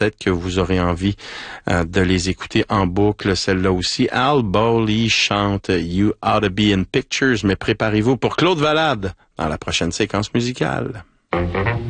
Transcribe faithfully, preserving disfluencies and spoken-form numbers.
peut-être que vous aurez envie euh, de les écouter en boucle, celle-là aussi. Al Bowley chante You Ought to Be in Pictures, mais préparez-vous pour Claude Valade dans la prochaine séquence musicale.